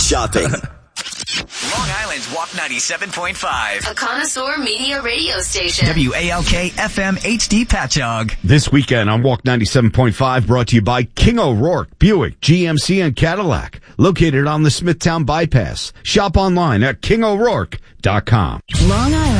shopping. Long Island's Walk 97.5. A connoisseur media radio station. WALK FM HD Patchogue. This weekend on Walk 97.5, brought to you by King O'Rourke, Buick, GMC, and Cadillac. Located on the Smithtown Bypass. Shop online at KingO'Rourke.com. Long Island.